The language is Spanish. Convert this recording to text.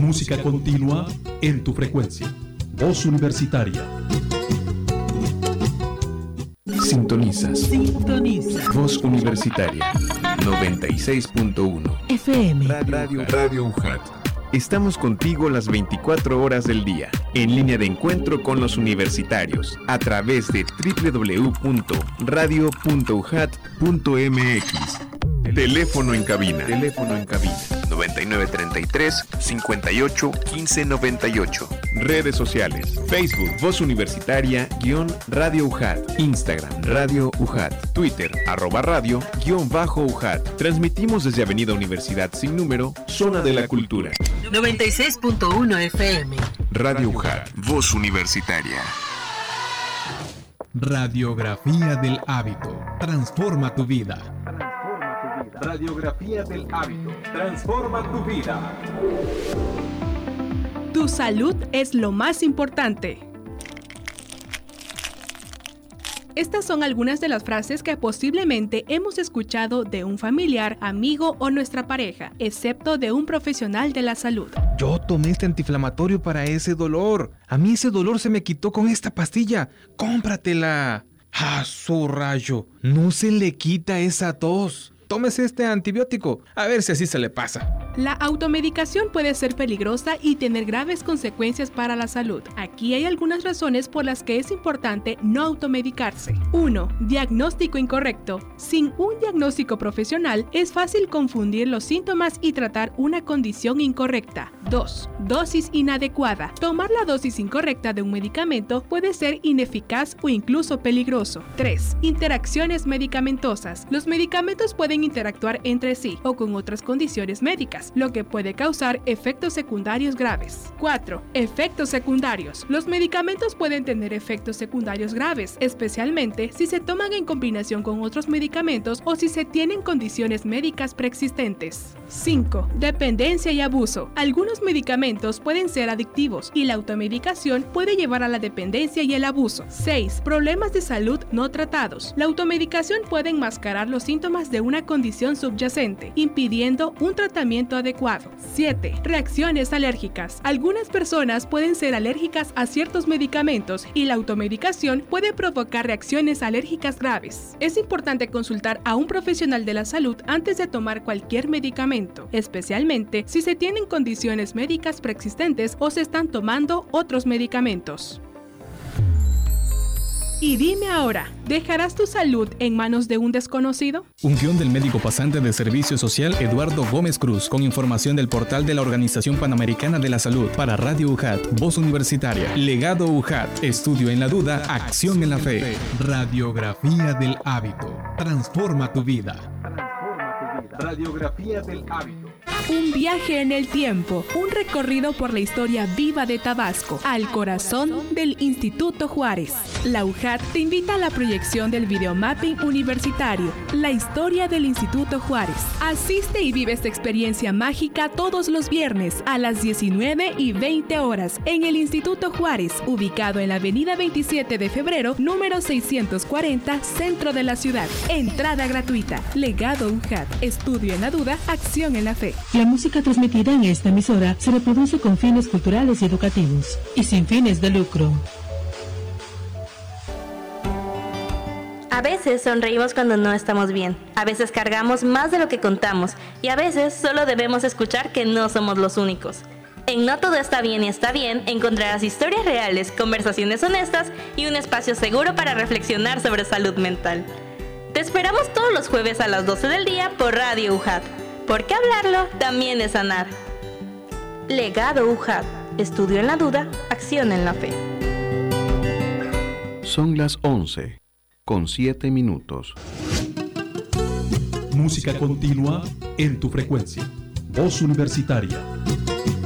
Música continua en tu frecuencia. Voz Universitaria. Sintonizas. Voz Universitaria 96.1 FM. Radio UJAT. Estamos contigo las 24 horas del día, en línea de encuentro con los universitarios, a través de www.radio.ujat.mx. Teléfono en cabina. 9933 58 15 98. Redes sociales. Facebook Voz Universitaria _Radio UJAT. Instagram Radio UJAT. Twitter @radio _UJAT. Transmitimos desde Avenida Universidad sin número, Zona de la Cultura. 96.1 FM. Radio UJAT. Voz Universitaria. Radiografía del hábito. Transforma tu vida. Radiografía del hábito. Transforma tu vida. Tu salud es lo más importante. Estas son algunas de las frases que posiblemente hemos escuchado de un familiar, amigo o nuestra pareja, excepto de un profesional de la salud. Yo tomé este antiinflamatorio para ese dolor. A mí ese dolor se me quitó con esta pastilla. ¡Cómpratela! ¡Ah, su rayo! No se le quita esa tos. Tómese este antibiótico, a ver si así se le pasa. La automedicación puede ser peligrosa y tener graves consecuencias para la salud. Aquí hay algunas razones por las que es importante no automedicarse. 1. Diagnóstico incorrecto. Sin un diagnóstico profesional, es fácil confundir los síntomas y tratar una condición incorrecta. 2. Dosis inadecuada. Tomar la dosis incorrecta de un medicamento puede ser ineficaz o incluso peligroso. 3. Interacciones medicamentosas. Los medicamentos pueden interactuar entre sí o con otras condiciones médicas, lo que puede causar efectos secundarios graves. 4. Efectos secundarios. Los medicamentos pueden tener efectos secundarios graves, especialmente si se toman en combinación con otros medicamentos o si se tienen condiciones médicas preexistentes. 5. Dependencia y abuso. Algunos medicamentos pueden ser adictivos y la automedicación puede llevar a la dependencia y el abuso. 6. Problemas de salud no tratados. La automedicación puede enmascarar los síntomas de una condición subyacente, impidiendo un tratamiento adecuado. 7. Reacciones alérgicas. Algunas personas pueden ser alérgicas a ciertos medicamentos y la automedicación puede provocar reacciones alérgicas graves. Es importante consultar a un profesional de la salud antes de tomar cualquier medicamento, especialmente si se tienen condiciones médicas preexistentes o se están tomando otros medicamentos. Y dime ahora, ¿dejarás tu salud en manos de un desconocido? Un guión del médico pasante de Servicio Social Eduardo Gómez Cruz, con información del portal de la Organización Panamericana de la Salud, para Radio UJAT, Voz Universitaria, Legado UJAT, Estudio en la Duda, Acción en la Fe. Radiografía del hábito. Transforma tu vida. Radiografía del hábito. Un viaje en el tiempo, un recorrido por la historia viva de Tabasco, al corazón del Instituto Juárez. La UJAT te invita a la proyección del videomapping universitario, la historia del Instituto Juárez. Asiste y vive esta experiencia mágica todos los viernes a las 19:20 horas en el Instituto Juárez, ubicado en la avenida 27 de febrero, número 640, centro de la ciudad. Entrada gratuita. Legado UJAT. Estudio en la duda, acción en la fe. La música transmitida en esta emisora se reproduce con fines culturales y educativos y sin fines de lucro. A veces sonreímos cuando no estamos bien, a veces cargamos más de lo que contamos y a veces solo debemos escuchar que no somos los únicos. En No Todo Está Bien y Está Bien encontrarás historias reales, conversaciones honestas y un espacio seguro para reflexionar sobre salud mental. Te esperamos todos los jueves a las 12 del día por Radio UJAT. Porque hablarlo también es sanar. Legado UJAT. Estudio en la duda, acción en la fe. Son las 11:07. Música continua en tu frecuencia. Voz Universitaria